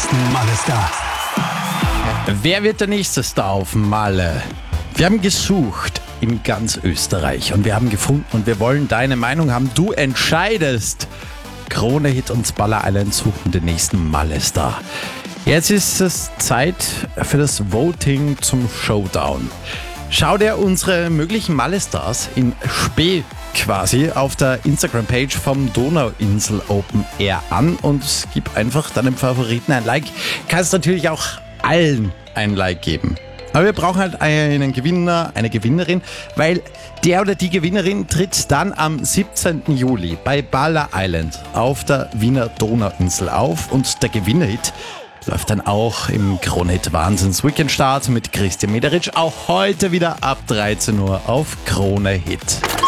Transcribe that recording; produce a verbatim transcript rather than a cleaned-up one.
nächsten Malle-Star? Wer wird der nächste Star auf Malle? Wir haben gesucht in ganz Österreich und wir haben gefunden und wir wollen deine Meinung haben. Du entscheidest. Krone Hit und Baller Island suchen den nächsten Malle-Star. Jetzt ist es Zeit für das Voting zum Showdown. Schau dir unsere möglichen Malle-Stars in Spee quasi auf der Instagram-Page vom Donauinsel Open Air an und gib einfach deinem Favoriten ein Like. Kannst natürlich auch allen ein Like geben. Aber wir brauchen halt einen Gewinner, eine Gewinnerin, weil der oder die Gewinnerin tritt dann am siebzehnten Juli bei Baller Island auf der Wiener Donauinsel auf und der Gewinnerhit läuft dann auch im Krone Hit Wahnsinns Weekend-Start mit Christian Mederitsch auch heute wieder ab dreizehn Uhr auf Krone Hit.